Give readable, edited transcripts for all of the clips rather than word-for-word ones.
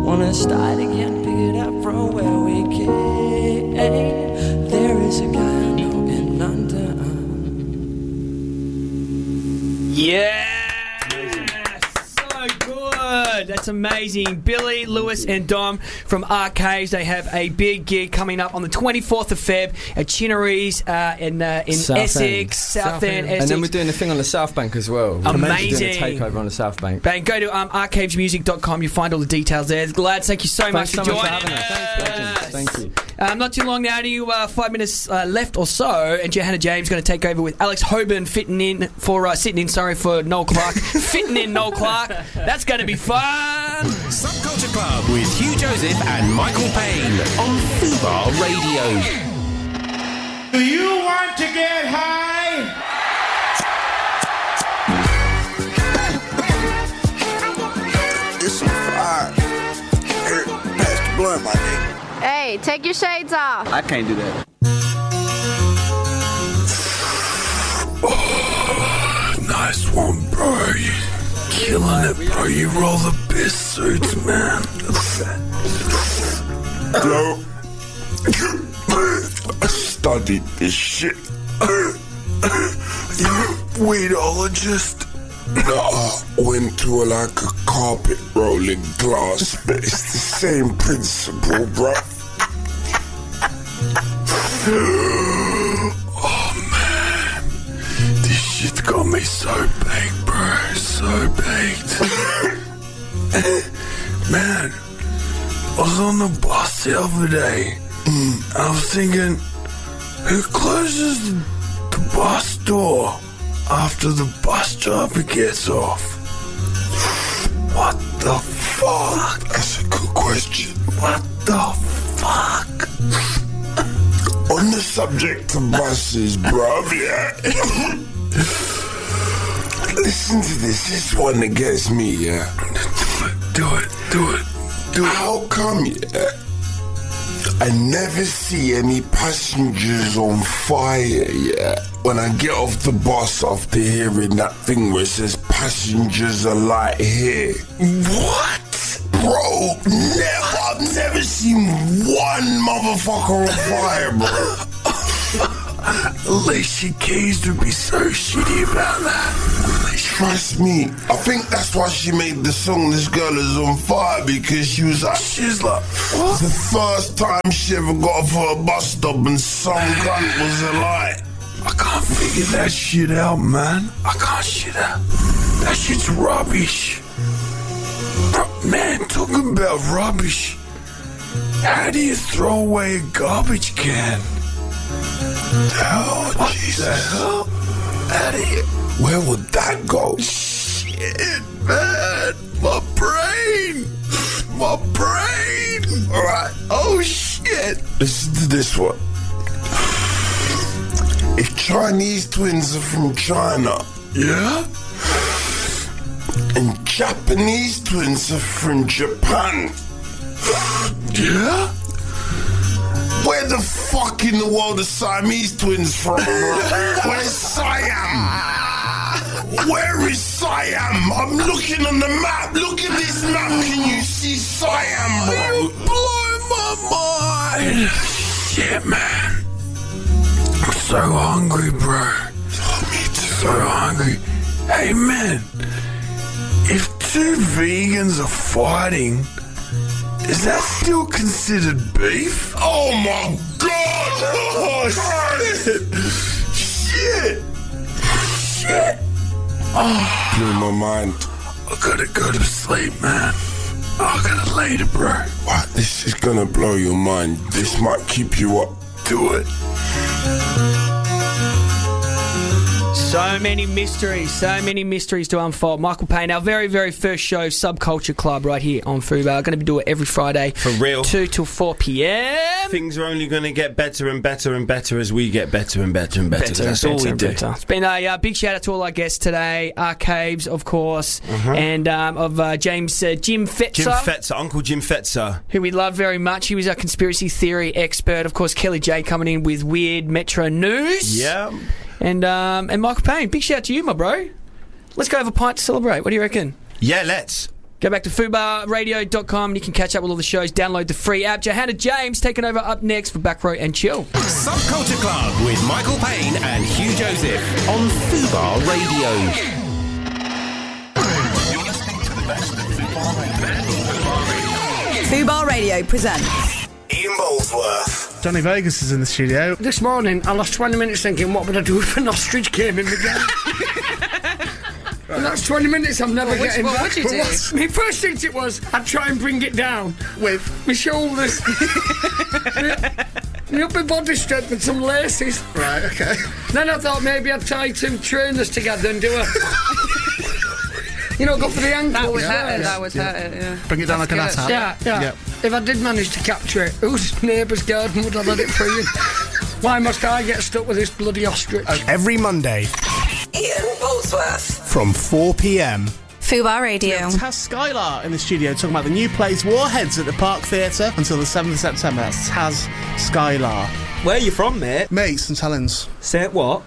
Wanna start again, pick it up from where we came. There is a guy I know in London. Yeah! So good! That's amazing. Billy, Lewis and Dom from Arcaves. They have a big gig coming up on the 24th of Feb at Chinnery's in Essex, Southend, Essex. And then we're doing a thing on the South Bank as well. Amazing. We're doing a takeover on the South Bank. Bang, go to arcavesmusic.com. You find all the details there. Lads, thank you so much for joining us. Thank you. Not too long now, only 5 minutes left or so, and Johanna James going to take over with Alex Hoban sitting in for Noel Clark. Fitting in Noel Clark. That's going to be fun. Subculture Club with Hugh Joseph and Michael Payne on Fubar Radio. Do you want to get high? It's some fire. Here, pass the blunt, my nigga. Hey, take your shades off. I can't do that. Nice one, bro. You killing it, bro. You roll the best suits, man. Hello. I studied this shit. You weedologist? No, I went to a carpet rolling class, but it's the same principle, bro. Oh man, this shit got me so baked, bro. So baked. Man, I was on the bus the other day, and I was thinking, who closes the bus door after the bus driver gets off? What the fuck? That's a good question. What the fuck? On the subject of buses, bruv, yeah. Listen to this. This one that gets me, yeah. Do it. How come, yeah, I never see any passengers on fire, yeah, when I get off the bus after hearing that thing where it says passengers are light here? What? Bro, I've never seen one motherfucker on fire, bro. Alicia Keys would be so shitty about that. Trust me, I think that's why she made the song This Girl Is On Fire, because she's like, what? The first time she ever got off of a bus stop and some cunt was alive. I can't figure that shit out, man. I can't shit out. That shit's rubbish. Man, talking about rubbish. How do you throw away a garbage can? Oh, what Jesus. the hell? How do you... Where would that go? Shit, man. My brain. Alright. Oh, shit. Listen to this one. If Chinese twins are from China, yeah, and Japanese twins are from Japan, yeah, where the fuck in the world are Siamese twins from? Where's Siam? Where is Siam? I'm looking on the map. Look at this map. Can you see Siam, bro? You blow my mind. Shit, man. I'm so hungry, bro. Me too. So hungry. Hey, man. If two vegans are fighting, is that still considered beef? Oh my God! Oh, shit! Blew my mind. I gotta go to sleep, man. I gotta later, bro. Wow, this is gonna blow your mind. This might keep you up. Do it. So many mysteries to unfold. Michael Payne, our very, very first show, Subculture Club, right here on Fubar. Going to be doing it every Friday. For real. 2 till 4 p.m. Things are only going to get better and better and better as we get better and better and better. That's all we do. It's been a big shout out to all our guests today. Arcaves, of course, and of Jim Fetzer. Jim Fetzer, Uncle Jim Fetzer. Who we love very much. He was our conspiracy theory expert. Of course, Kelly J coming in with weird Metro news. Yeah. And Michael Payne, big shout out to you, my bro. Let's go have a pint to celebrate. What do you reckon? Yeah, let's. Go back to FUBARradio.com and you can catch up with all the shows. Download the free app. Johanna James taking over up next for Back Row and Chill. Subculture Club with Michael Payne and Hugh Joseph on Fubar Radio. You're listening to the best of Fubar Radio. Fubar Radio presents Ian Bolesworth. Johnny Vegas is in the studio. This morning, I lost 20 minutes thinking, what would I do if an ostrich came in again? And that's 20 minutes I'm never getting back. What would you do? My first instinct was, I'd try and bring it down with my shoulders, my upper body strength and some laces. Right, okay. Then I thought maybe I'd tie two trainers together and do a... go for the ankle. That would hurt it, yeah. Bring it down like an ass hat. Yeah. Yep. If I did manage to capture it, whose neighbour's garden would I let it free in? Why must I get stuck with this bloody ostrich? Every Monday, Ian Bolesworth from 4 p.m. Fubar Radio. Taz Skylar in the studio talking about the new plays Warheads at the Park Theatre until the 7th of September. That's Taz Skylar. Where are you from, mate? Mate, St Helens. Say what?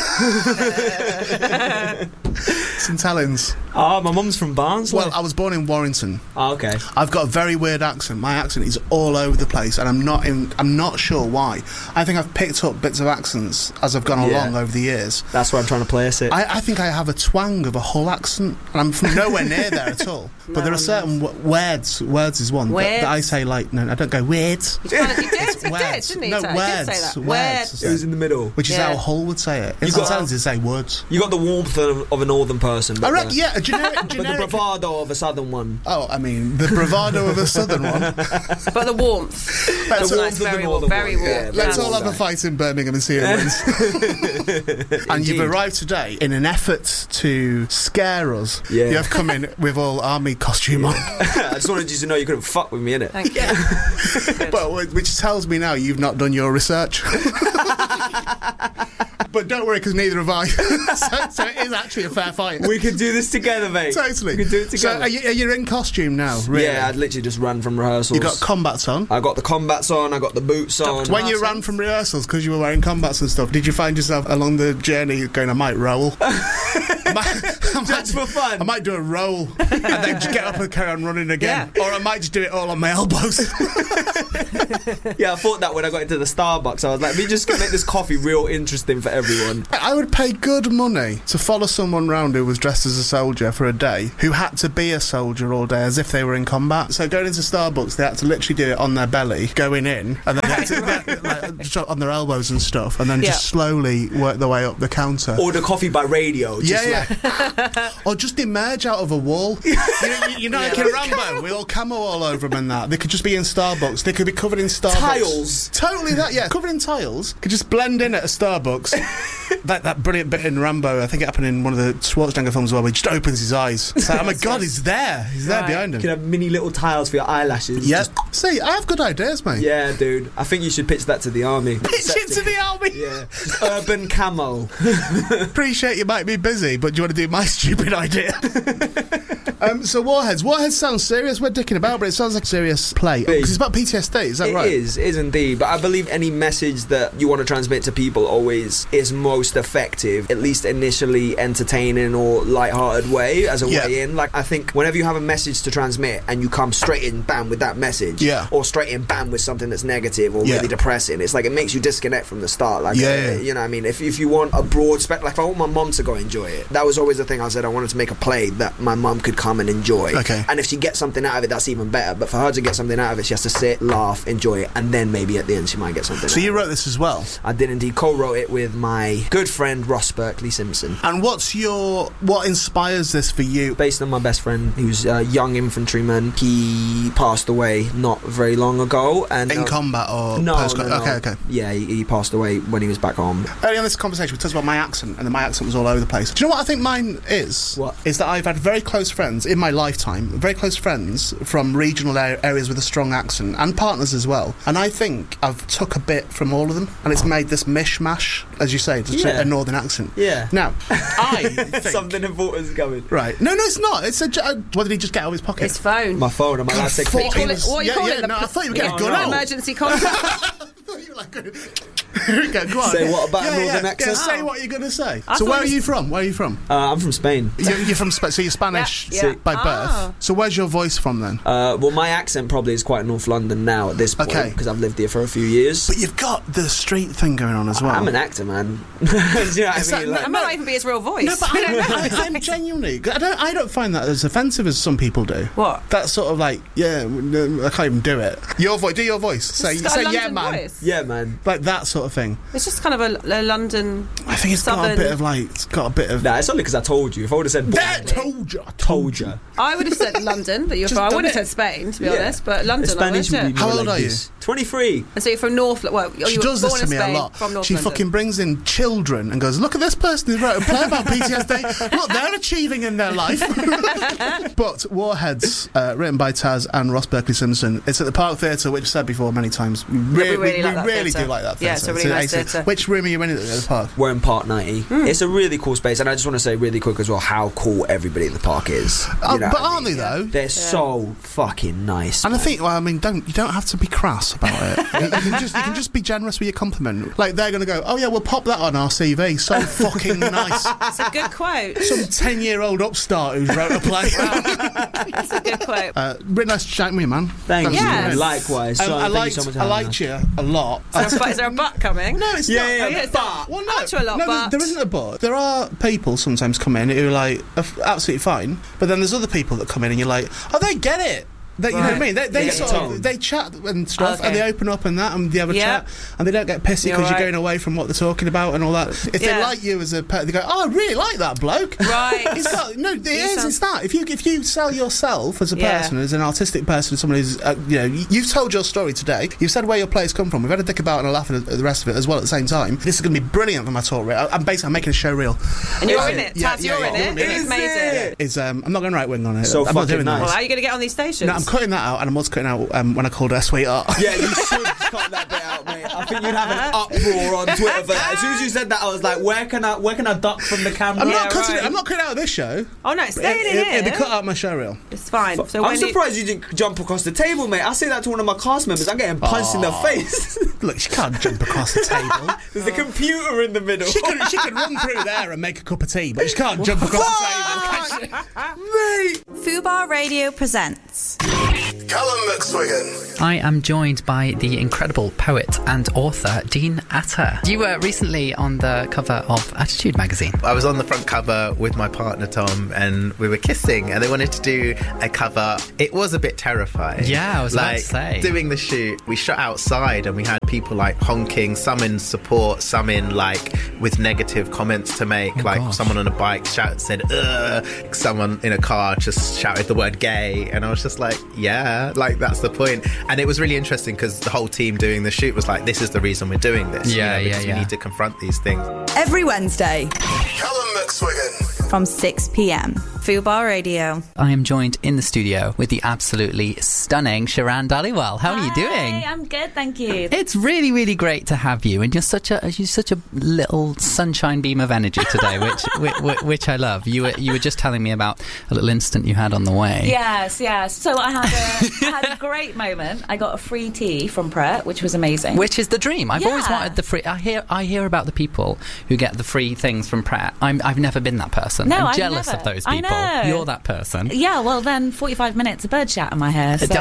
St Helens. Oh, my mum's from Barnsley. Well, I was born in Warrington. Oh, okay. I've got a very weird accent. My accent is all over the place, and I'm not sure why. I think I've picked up bits of accents as I've gone along over the years. That's where I'm trying to place it. I think I have a twang of a Hull accent, and I'm from nowhere near there at all. But there are certain words. Words is one that I say like. No, I don't go words. You did, didn't he? No, words. Words. It was in the middle. Which is how Hull would say it. In St Helens, they say words. You got the warmth of a northern person. I reckon, yeah, a generic. But the bravado of a southern one. Oh, I mean, the bravado of a southern one. But the warmth. That's very warm. Very warm. Yeah, let's all have a fight in Birmingham and see who wins. And you've arrived today in an effort to scare us. Yeah. You have come in with all army costume on. I just wanted you to know you couldn't fuck with me, innit? Thank you. But which tells me now you've not done your research. But don't worry, because neither have I. so it is actually a fair fight. We could do this together, mate. Totally. We could do it together. So are you in costume now, really? Yeah, I'd literally just ran from rehearsals. You got combats on? I got the combats on, I got the boots on. When you ran from rehearsals, because you were wearing combats and stuff, did you find yourself along the journey going, I might roll? Just for fun. I might do a roll and then just get up and carry on running again. Yeah. Or I might just do it all on my elbows. Yeah, I thought that when I got into the Starbucks. I was like, we just gonna make this coffee real interesting for everyone. I would pay good money to follow someone round who was dressed as a soldier for a day, who had to be a soldier all day as if they were in combat. So going into Starbucks, they had to literally do it on their belly, going in, and then they had to, just on their elbows and stuff, and then just slowly work their way up the counter. Order coffee by radio. Or just emerge out of a wall. You know, like in Rambo, with all camo all over them and that. They could just be in Starbucks. They could be covered in Starbucks. Tiles. Totally that, yeah. Covered in tiles. Could just blend in at a Starbucks. that brilliant bit in Rambo, I think it happened in one of the Schwarzenegger films as well, where he just opens his eyes. It's like, oh my God, he's there. He's there behind him. You can have mini little tiles for your eyelashes. Yeah. See, I have good ideas, mate. Yeah, dude. I think you should pitch that to the army. Pitch it to the army? Yeah. Just urban camo. Appreciate you might be busy, but do you want to do my stupid idea? So Warheads. Warheads sounds serious. We're dicking about, but it sounds like a serious play. Because it's about PTSD, is that right? It is indeed. But I believe any message that you want to transmit to people always is most effective, at least initially entertaining or light-hearted way, as a way in. Like, I think whenever you have a message to transmit and you come straight in, bam, with that message, or straight in, bam, with something that's negative or really depressing, it's like it makes you disconnect from the start. Like, you know what I mean? If you want a broad spectrum, like if I want my mum to go enjoy it, that was always the thing I said. I wanted to make a play that my mum could come and enjoy. Okay. And if she gets something out of it, that's even better. But for her to get something out of it, she has to sit, laugh, enjoy it, and then maybe at the end she might get something. So you wrote this as well? I did indeed. Co-wrote it with my good friend Ross Berkeley Simpson. And what inspires this for you? Based on my best friend, he was a young infantryman. He passed away not very long ago. And in combat or post? No. Okay. Yeah, he passed away when he was back home. Early on this conversation, we talked about my accent, and my accent was all over the place. Do you know what I think mine is? What? Is that I've had very close friends in my lifetime, very close friends from regional areas with a strong accent, and partners as well. And I think I've took a bit from all of them, and it's made this mishmash, as you say, a northern accent. Yeah. Now, I think... Something important's coming. Right. No, it's not. It's what did he just get out of his pocket? His phone. My phone. Am I allowed to take pictures? What are you calling it? I thought you were getting a gun out. Emergency contact. I thought you were like... Go on. Say what about a northern accent? Say what you're going to say. I So thought where are it was- you from? Where are you from? I'm from Spain. You're from Spain, so you're Spanish Yeah. by birth. So where's your voice from then? Well, my accent probably is quite North London now at this point Okay. because I've lived here for a few years. But you've got the street thing going on as well. I'm an actor, man. Do you know what Is I mean? that- Like, It might not even be his real voice. No, but I'm genuinely. I don't find that as offensive as some people do. What? That's sort of like, no, I can't even do it. Your voice, do your voice. Say It's got a yeah, London man. voice. yeah, man. Like that sort of thing. It's just kind of a London. I think it's got a Southern- bit of like. It's got a bit of. Nah, it's only because I told you. If I would have said There, told you. told you. I would have said London, but you're Just from. I done wouldn't have it. said Spain, to be Yeah. honest. But London, Spanish I would would. be How more old like are you? this. 23. And so you're from North. Well, She you were does this born to in me Spain, a lot. From North She London. fucking brings in children and goes, look at this person who wrote a play about PTSD. Look, they're achieving in their life. But Warheads, written by Taz and Ross Berkeley Simpson, it's at the Park Theatre, which I've said before many times. We really like that really theatre. do like that theatre. Yeah, it's a really nice theatre. Which room are you in at the park? We're in Park 90. Hmm. It's a really cool space, and I just want to say really quick as well how cool everybody at the park is. You know But what I aren't mean? they though? They're so fucking nice. And I man. think, well, I mean, you don't have to be crass about it. you can just be generous with your compliment. Like they're going to go, oh yeah, we'll pop that on our CV. So fucking nice. It's a good quote. Some 10-year-old upstart who's wrote a play. That's a good quote. Really nice to chat with you, man. Thank you. Yes. Likewise. So, I thank you so much for having liked me. you a lot. Is there a butt coming? No, it's Yeah, not. yeah, it's but- not. Well, I like you a lot, no, but there isn't a but. There are people sometimes come in who are absolutely fine, but then there's other people that come in and you're like, oh, they get it. You know what I mean? They get sort the of tone. they chat and stuff, Okay. and they open up and that, and they have a Yeah. chat, and they don't get pissy You're because you're right. going away from what they're talking about and all that. If they Yeah. like you as a pet, they go, "Oh, I really like that bloke." Right. It's got, no, it is. sound- It's that. If you sell yourself as a Yeah. person, as an artistic person, someone who's you've told your story today. You've said where your players come from. We've had a dick about and a laugh at the rest of it as well at the same time. This is going to be brilliant for my tour reel. I'm making a show reel. And you're in it. Taz, you're in it. Yeah. You've made it. It's I'm not going right wing on it. So I'm not fucking doing nice. that. Well, how are you going to get on these stations? No, I'm cutting that out, and I'm also cutting out when I called her sweetheart. Yeah, you should cut that bit out, mate. I think you'd have an uproar on Twitter for that. As soon as you said that, I was like, where can I duck from the camera? I'm not cutting right. it. I'm not cutting out of this show. Oh no, it's staying in It'll be here. cut out of my show reel. It's fine. So I'm when you- surprised you didn't jump across the table, mate. I say that to one of my cast members. I'm getting punched in the face. Look, she can't jump across the table. There's a computer in the middle. She could run through there and make a cup of tea, but she can't jump across the table, can she? Mate! Fubar Radio presents Callum McSwiggan. I am joined by the incredible poet and author Dean Atta. You were recently on the cover of Attitude magazine. I was on the front cover with my partner Tom, and we were kissing, and they wanted to do a cover. It was a bit terrifying. Yeah, I was about to say. Doing the shoot, we shot outside, and we had people like honking, some in support, some in like with negative comments to make. Someone on a bike said "ugh," someone in a car just shouted the word gay, and I was just like, yeah, like that's the point. And it was really interesting because the whole team doing the shoot was like, this is the reason we're doing this. Because we need to confront these things. every Wednesday Callum McSwiggan. from 6 p.m. Fubar Radio. I am joined in the studio with the absolutely stunning Sharan Dhaliwal. How are you doing? Hey, I'm good, thank you. It's really, really great to have you, and you're such a little sunshine beam of energy today, which I love. You were just telling me about a little incident you had on the way. Yes. So I had a great moment. I got a free tea from Pret, which was amazing. Which is the dream. I've always wanted the free. I hear about the people who get the free things from Pret. I've never been that person. No, I'm I've jealous never. of those I people. know. You're that person. Yeah, well then 45 minutes of bird chat in my hair. So.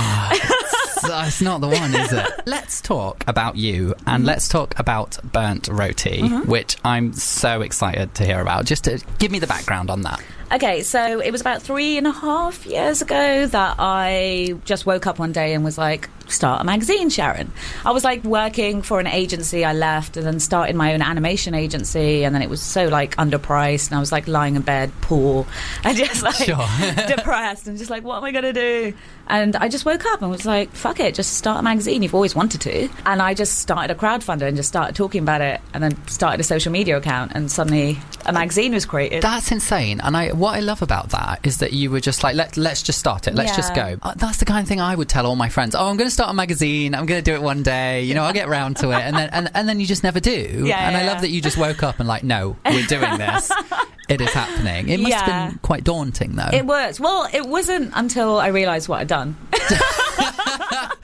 It's not the one, is it? Let's talk about you, and let's talk about Burnt Roti, which I'm so excited to hear about. Just to give me the background on that. Okay, so it was about 3.5 years ago that I just woke up one day and was like, start a magazine, Sharon. I was like working for an agency, I left and then started my own animation agency, and then it was so like underpriced, and I was like lying in bed, poor, and just like depressed, and just like, what am I going to do? And I just woke up and was like, fuck it, just start a magazine. You've always wanted to. And I just started a crowdfunder and just started talking about it, and then started a social media account, and suddenly a magazine was created. That's insane. And what I love about that is that you were just like, let's just start it. Let's just go. That's the kind of thing I would tell all my friends. Oh, I'm going to start a magazine. I'm going to do it one day. I'll get round to it. And then you just never do. I love that you just woke up and like, no, we're doing this. It is happening. It must have been quite daunting, though. It was. Well, it wasn't until I realised what I'd done.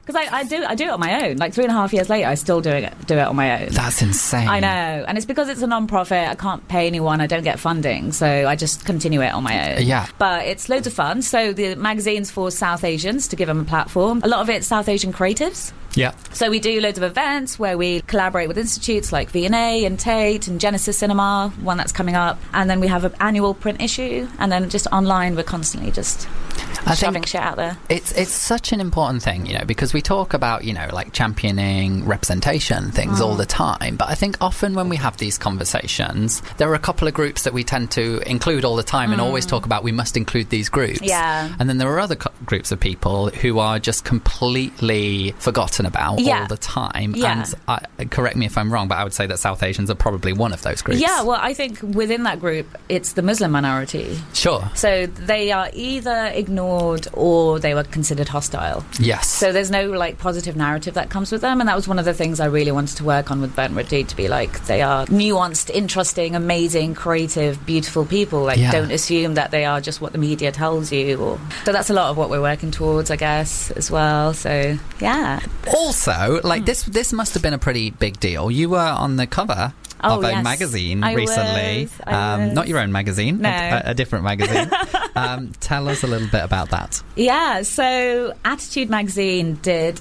Because I do it on my own. Like 3.5 years later, I still do it on my own. That's insane. I know, and it's because it's a non-profit. I can't pay anyone. I don't get funding, so I just continue it on my own. Yeah. But it's loads of fun. So the magazine's for South Asians to give them a platform. A lot of it's South Asian creatives. Yeah. So we do loads of events where we collaborate with institutes like V&A and Tate and Genesis Cinema, one that's coming up. And then we have an annual print issue. And then just online, we're constantly just shoving shit out there. It's such an important thing, you know, because we talk about, you know, like championing representation things all the time. But I think often when we have these conversations, there are a couple of groups that we tend to include all the time and always talk about we must include these groups. Yeah. And then there are other groups of people who are just completely forgotten about all the time. Yeah. And correct me if I'm wrong, but I would say that South Asians are probably one of those groups. Yeah, well, I think within that group, it's the Muslim minority. Sure. So they are either ignored or they were considered hostile. Yes. So there's no like positive narrative that comes with them, and that was one of the things I really wanted to work on with Burnt Red Deed, to be like, they are nuanced, interesting, amazing, creative, beautiful people. Like, don't assume that they are just what the media tells you. So that's a lot of what we're working towards, I guess, as well. So yeah. Also, like this must have been a pretty big deal. You were on the cover of a magazine recently. I was. Not your own magazine, no. a different magazine. Tell us a little bit about that. Yeah, so Attitude Magazine did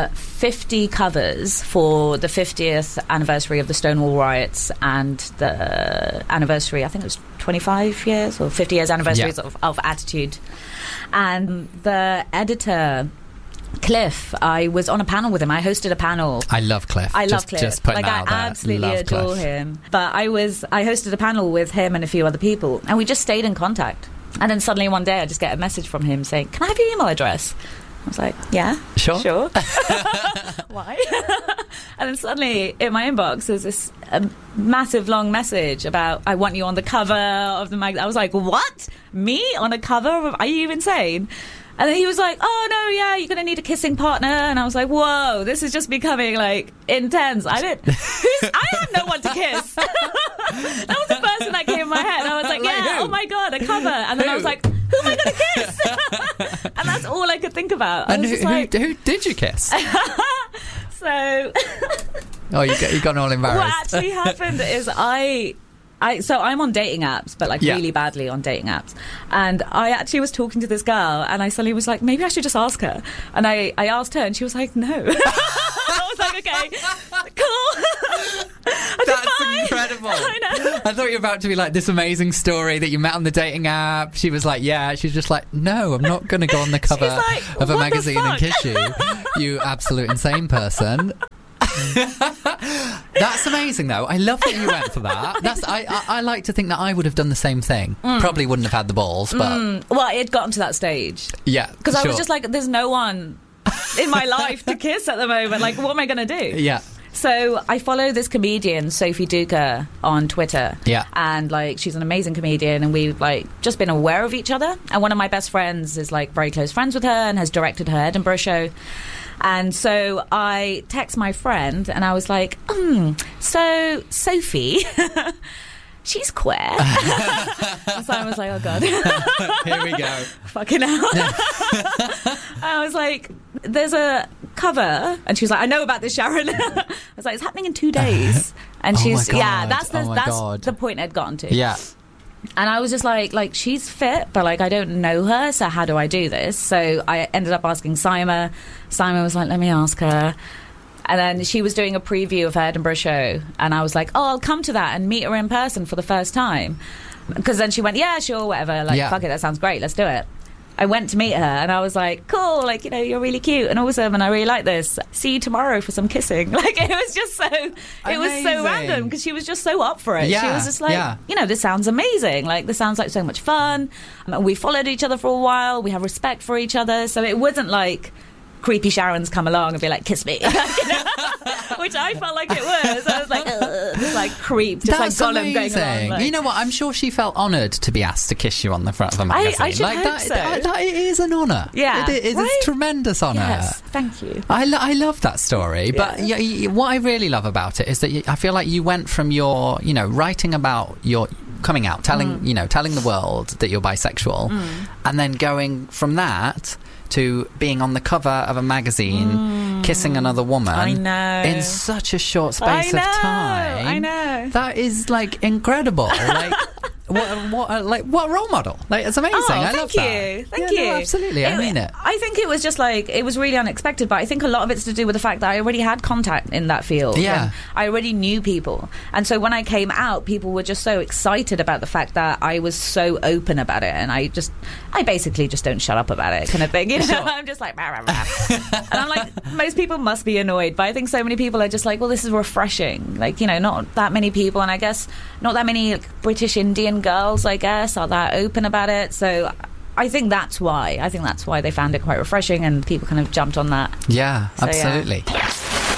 50 covers for the 50th anniversary of the Stonewall riots and the anniversary, I think it was 25 years or 50 years anniversaries of Attitude. And the editor, Cliff, I was on a panel with him. I hosted a panel. I love Cliff. I love Cliff. Just putting like, out I absolutely adore him. But I hosted a panel with him and a few other people, and we just stayed in contact. And then suddenly one day I just get a message from him saying, "Can I have your email address?" I was like, "Yeah, sure." Why? And then suddenly in my inbox there's this massive long message about, "I want you on the cover of the magazine." I was like, "What? Me on a cover? Are you insane?" And then he was like, "Oh no, yeah, you're gonna need a kissing partner." And I was like, "Whoa, this is just becoming like intense." I had no one to kiss. That was the first thing that came in my head. I was like, "Yeah, oh my god, a cover." And then I was like, "Who am I gonna kiss?" And that's all I could think about. And who did you kiss? So, you got all embarrassed. What actually happened is so I'm on dating apps, but like really badly on dating apps. And I actually was talking to this girl, and I suddenly was like, maybe I should just ask her. And I asked her, and she was like, no. I was like, okay, cool. That's incredible. I know. I thought you were about to be like this amazing story that you met on the dating app. She was like, yeah. She's just like, no, I'm not going to go on the cover of a magazine and kiss you. You absolute insane person. That's amazing, though. I love that you went for that. I like to think that I would have done the same thing. Probably wouldn't have had the balls, but well, it had gotten to that stage. Yeah, because I was just like, there's no one in my life to kiss at the moment. Like, what am I going to do? Yeah. So I follow this comedian, Sophie Duker, on Twitter. Yeah. And, like, she's an amazing comedian, and we've, like, just been aware of each other. And one of my best friends is, like, very close friends with her and has directed her Edinburgh show. And so I text my friend, and I was like, so Sophie... she's queer. So I was like, oh god. Here we go. Fucking hell. I was like, there's a cover, and she was like, I know about this, Sharon. I was like, it's happening in 2 days. And she's that's the point I'd gotten to. Yeah. And I was just like she's fit, but like I don't know her, so how do I do this? So I ended up asking Sima. Sima was like, let me ask her. And then she was doing a preview of her Edinburgh show, and I was like, oh, I'll come to that and meet her in person for the first time. Because then she went, yeah, sure, whatever, like, fuck it, that sounds great, let's do it. I went to meet her, and I was like, cool, like, you know, you're really cute and awesome, and I really like this. See you tomorrow for some kissing. Like, it was just so, it was so random, because she was just so up for it. Yeah, she was just like, you know, this sounds amazing. Like, this sounds like so much fun. We followed each other for a while. We have respect for each other. So it wasn't like creepy Sharon's come along and be like, kiss me. You know? Which I felt like it was. I was like, this like creep, just That's like Gollum amazing. going along. Like, you know what? I'm sure she felt honoured to be asked to kiss you on the front of a magazine. I should like hope so. That is an honour. Yeah, it is. right? It's a tremendous honour. Yes, thank you. I love that story. But what I really love about it is that I feel like you went from your, you know, writing about your coming out, telling the world that you're bisexual, and then going from that to being on the cover of a magazine, kissing another woman. I know. In such a short space of time. I know. That is like incredible. Like what role model? Like, it's amazing. I love that. Thank you. No, absolutely. I mean it. I think it was just like, it was really unexpected, but I think a lot of it's to do with the fact that I already had contact in that field. Yeah. I already knew people. And so when I came out, people were just so excited about the fact that I was so open about it. And I basically just don't shut up about it kind of thing. You know, sure. I'm just like, rah, rah, rah. And I'm like, most people must be annoyed, but I think so many people are just like, well, this is refreshing. Like, you know, not that many people, and I guess not that many like, British Indian girls, I guess, are that open about it. So I think that's why. I think that's why they found it quite refreshing, and people kind of jumped on that. Yeah, so, absolutely. Yeah.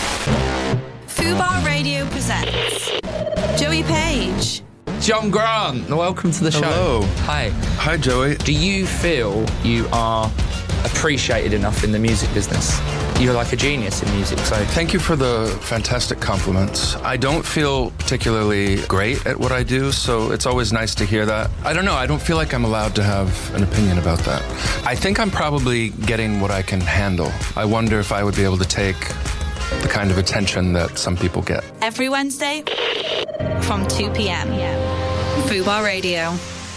Fubar Radio presents Joey Page. John Grant, welcome to the show. Hello. Hi. Hi, Joey. Do you feel you are appreciated enough in the music business? You're like a genius in music, so... Thank you for the fantastic compliments. I don't feel particularly great at what I do, so it's always nice to hear that. I don't know, I don't feel like I'm allowed to have an opinion about that. I think I'm probably getting what I can handle. I wonder if I would be able to take the kind of attention that some people get. Every Wednesday from 2 p.m. Fubar Radio.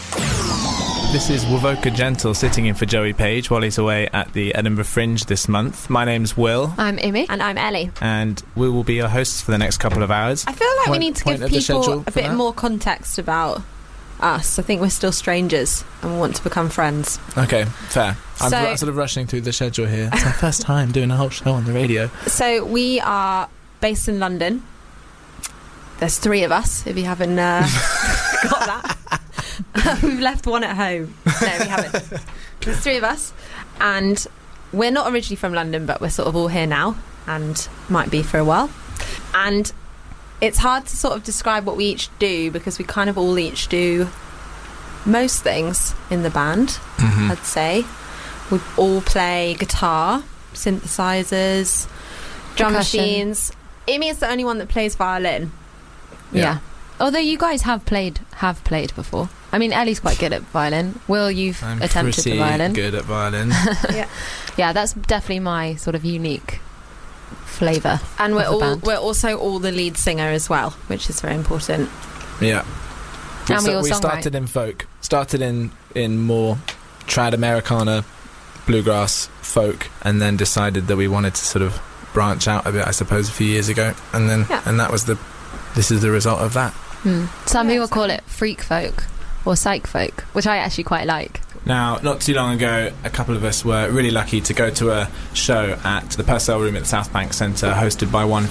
This is Wovoka Gentle sitting in for Joey Page while he's away at the Edinburgh Fringe this month. My name's Will. I'm Imi. And I'm Ellie. And we will be your hosts for the next couple of hours. I feel like we need to give people a bit more context about us. I think we're still strangers and we want to become friends. Okay, fair. I'm sort of rushing through the schedule here. It's my first time doing a whole show on the radio. So we are based in London. There's 3 of us, if you haven't got that. We've left one at home. No, we haven't. There's 3 of us, and we're not originally from London, but we're sort of all here now, and might be for a while. And it's hard to sort of describe what we each do, because we kind of all each do most things in the band, I'd say. We all play guitar, synthesizers, drum machines. Amy is the only one that plays violin. Yeah. Although you guys have played before. I mean, Ellie's quite good at violin. Will, you've attempted the violin. I'm good at violin. Yeah, that's definitely my sort of unique flavour. And we're also all the lead singer as well, which is very important. Yeah. And we started in folk. Started in more trad Americana, bluegrass, folk, and then decided that we wanted to sort of branch out a bit, I suppose, a few years ago. And then and that was this is the result of that. Some people call it freak folk or psych folk, which I actually quite like. Now, not too long ago, a couple of us were really lucky to go to a show at the Purcell Room at the South Bank Centre, hosted by one